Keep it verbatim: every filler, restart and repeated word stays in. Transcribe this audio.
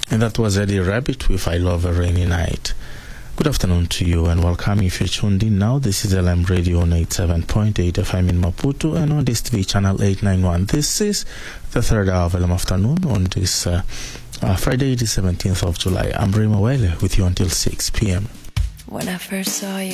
And that was Eddie Rabbit with I Love a Rainy Night. Good afternoon to you and welcome if you're tuned in now. This is L M Radio on eighty-seven point eight F M in Maputo and on this T V channel eight ninety-one. This is the third hour of L M Afternoon on this uh, uh, Friday the seventeenth of July. I'm Rima Wele with you until six p.m. When I first saw you,